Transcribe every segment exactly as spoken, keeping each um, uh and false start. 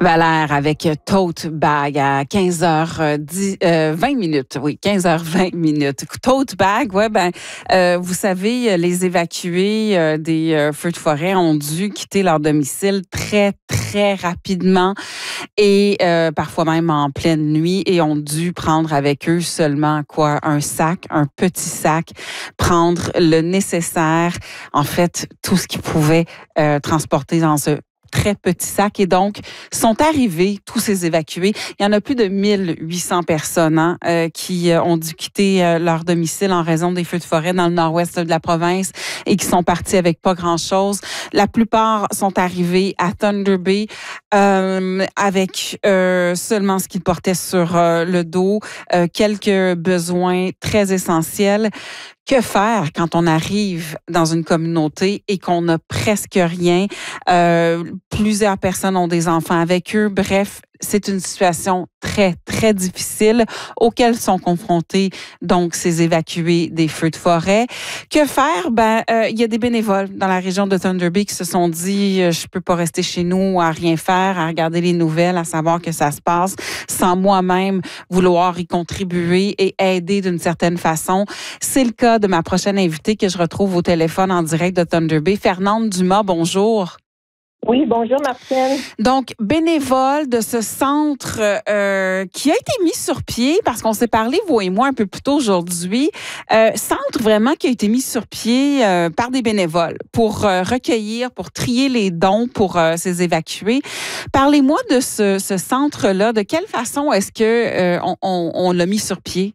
Valère avec Tote Bag à quinze heures vingt minutes. Oui, quinze heures vingt minutes. Tote Bag, ouais, ben, euh, vous savez, les évacués euh, des euh, feux de forêt ont dû quitter leur domicile très, très rapidement et euh, parfois même en pleine nuit et ont dû prendre avec eux seulement quoi? Un sac, un petit sac, prendre le nécessaire, en fait, tout ce qu'ils pouvaient euh, transporter dans ce très petit sac. Et donc, sont arrivés tous ces évacués. Il y en a plus de mille huit cents personnes hein, euh, qui euh, ont dû quitter euh, leur domicile en raison des feux de forêt dans le nord-ouest de la province et qui sont partis avec pas grand-chose. La plupart sont arrivés à Thunder Bay euh, avec euh, seulement ce qu'ils portaient sur euh, le dos, euh, quelques besoins très essentiels. Que faire quand on arrive dans une communauté et qu'on n'a presque rien? Euh, plusieurs personnes ont des enfants avec eux. Bref, c'est une situation très, très difficile auxquelles sont confrontés donc ces évacués des feux de forêt. Que faire? Ben, euh, il y a des bénévoles dans la région de Thunder Bay qui se sont dit euh, je peux pas rester chez nous à rien faire, à regarder les nouvelles, à savoir que ça se passe sans moi-même vouloir y contribuer et aider d'une certaine façon. C'est le cas de ma prochaine invitée que je retrouve au téléphone en direct de Thunder Bay. Fernande Dumas, bonjour. Oui, bonjour Martine. Donc, bénévole de ce centre euh, qui a été mis sur pied, parce qu'on s'est parlé, vous et moi, un peu plus tôt aujourd'hui, euh, centre vraiment qui a été mis sur pied euh, par des bénévoles pour euh, recueillir, pour trier les dons pour euh, ces évacués. Parlez-moi de ce, ce centre-là. De quelle façon est-ce que euh, on, on, on l'a mis sur pied?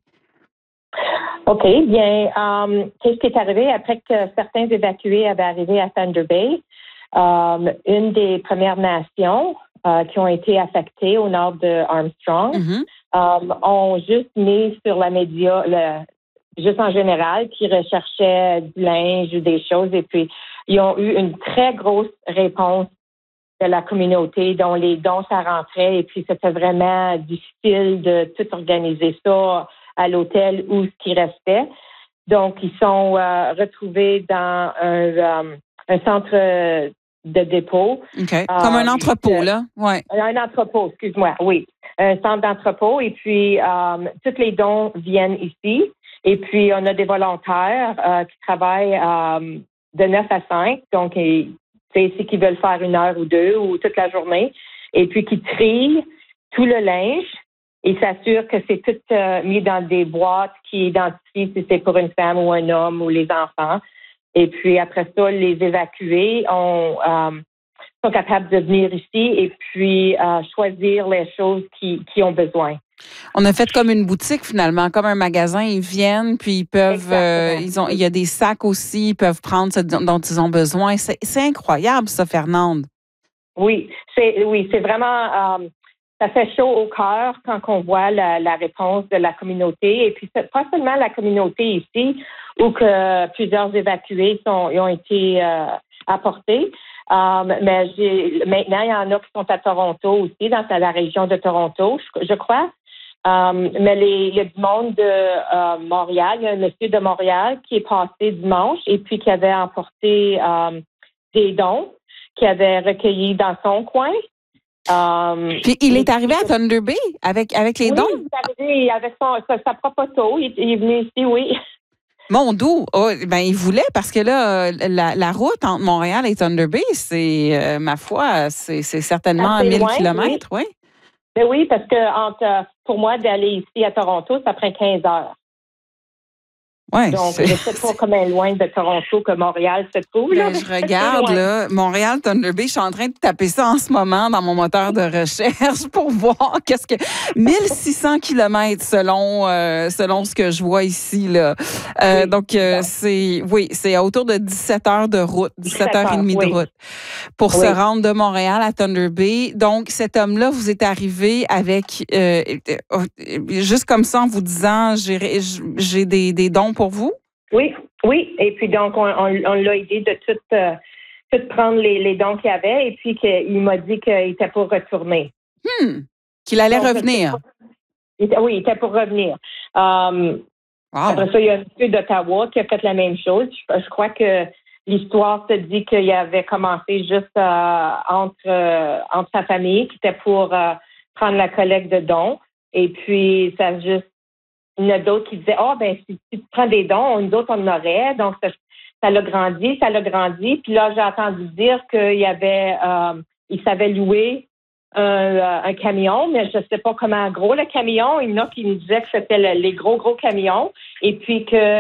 OK, bien, euh, qu'est-ce qui est arrivé après que certains évacués avaient arrivé à Thunder Bay? Euh, une des Premières Nations euh, qui ont été affectées au nord de Armstrong mm-hmm. euh, ont juste mis sur la média, le, juste en général, qui recherchaient du linge ou des choses, et puis ils ont eu une très grosse réponse de la communauté dont les dons ça rentrait, et puis c'était vraiment difficile de tout organiser ça à l'hôtel ou ce qui restait. Donc, ils sont euh, retrouvés dans un, euh, un centre de dépôt. OK. Comme euh, un entrepôt, là? Ouais. Un entrepôt, excuse-moi, oui. Un centre d'entrepôt. Et puis, euh, tous les dons viennent ici. Et puis, on a des volontaires euh, qui travaillent euh, de neuf à cinq. Donc, c'est ici qu'ils veulent faire une heure ou deux ou toute la journée. Et puis, qui trient tout le linge et s'assurent que c'est tout euh, mis dans des boîtes qui identifient si c'est pour une femme ou un homme ou les enfants. Et puis, après ça, les évacués ont, euh, sont capables de venir ici et puis euh, choisir les choses qui, qui ont besoin. On a fait comme une boutique, finalement, comme un magasin. Ils viennent, puis ils peuvent... Euh, ils ont, il y a des sacs aussi, ils peuvent prendre ce dont ils ont besoin. C'est, c'est incroyable, ça, Fernande. Oui, c'est, oui, c'est vraiment... Euh, ça fait chaud au cœur quand on voit la, la réponse de la communauté. Et puis, c'est pas seulement la communauté ici, où que plusieurs évacués sont, ont été euh, apportés. Um, mais j'ai, maintenant, il y en a qui sont à Toronto aussi, dans la région de Toronto, je, je crois. Um, mais les, il y a du monde de euh, Montréal. Il y a un monsieur de Montréal qui est passé dimanche et puis qui avait emporté um, des dons qu'il avait recueillis dans son coin. Um, Puis il est arrivé à Thunder Bay avec, avec les oui, dons? Il est arrivé avec son, sa, sa propre auto. Il, il est venu ici, oui. Mon doux, oh, ben il voulait parce que là, la, la route entre Montréal et Thunder Bay, c'est, euh, ma foi, c'est, c'est certainement mille kilomètres, oui. Ben oui, parce que entre, pour moi, d'aller ici à Toronto, ça prend quinze heures. Ouais, donc, c'est... je ne sais pas combien loin de Toronto que Montréal se trouve. Là. Je regarde, là, Montréal, Thunder Bay, je suis en train de taper ça en ce moment dans mon moteur de recherche pour voir qu'est-ce que... mille six cents kilomètres selon, euh, selon ce que je vois ici, là. Euh, oui, donc, euh, c'est... Oui, c'est autour de dix-sept heures de route, dix-sept heures trente oui. de route pour oui. se rendre de Montréal à Thunder Bay. Donc, cet homme-là, vous êtes arrivé avec... Euh, juste comme ça, en vous disant, j'ai, j'ai des, des dons pour vous? Oui, oui. Et puis donc, on, on, on l'a aidé de tout, euh, tout prendre les, les dons qu'il avait et puis qu'il m'a dit qu'il était pour retourner. Hmm. Qu'il allait donc, revenir. Il était, oui, il était pour revenir. Um, wow. Après ça, il y a un monsieur d'Ottawa qui a fait la même chose. Je, je crois que l'histoire se dit qu'il avait commencé juste euh, entre, euh, entre sa famille, qui était pour euh, prendre la collecte de dons. Et puis, ça a juste... Il y en a d'autres qui disaient, ah, oh, ben, si, si tu prends des dons, nous autres, on en aurait. Donc, ça, ça l'a grandi, ça l'a grandi. Puis là, j'ai entendu dire qu'il y avait... Euh, il savait louer un, un camion, mais je ne sais pas comment gros le camion. Il y en a qui me disaient que c'était le, les gros, gros camions. Et puis que